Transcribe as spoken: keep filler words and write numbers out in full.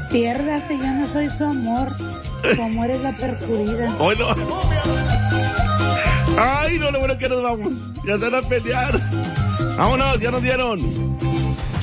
Piérdase, yo no soy su amor. Su amor es la percurrida. Hoy no. Ay, no, lo bueno que nos vamos. Ya se van a pelear. Vámonos, ya nos dieron.